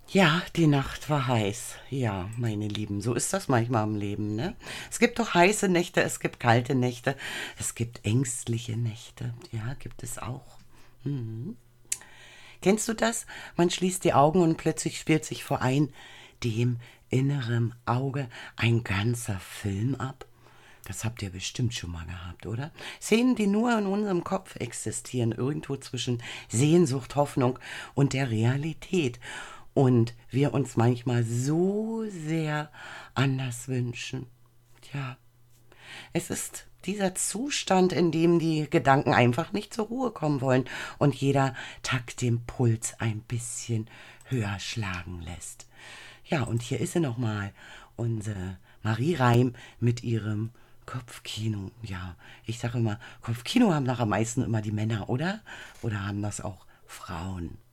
Ja, die Nacht war heiß. Ja, meine Lieben, so ist das manchmal im Leben, ne? Es gibt doch heiße Nächte, es gibt kalte Nächte, es gibt ängstliche Nächte. Ja, gibt es auch. Mhm. Kennst du das? Man schließt die Augen und plötzlich spielt sich vor dem inneren Auge ein ganzer Film ab. Das habt ihr bestimmt schon mal gehabt, oder? Szenen, die nur in unserem Kopf existieren, irgendwo zwischen Sehnsucht, Hoffnung und der Realität. Und wir uns manchmal so sehr anders wünschen. Tja, es ist dieser Zustand, in dem die Gedanken einfach nicht zur Ruhe kommen wollen und jeder Takt den Puls ein bisschen höher schlagen lässt. Ja, und hier ist sie nochmal, unsere Marie Reim mit ihrem Kopfkino. Ja, ich sage immer, Kopfkino haben nach am meisten immer die Männer, oder? Oder haben das auch Frauen?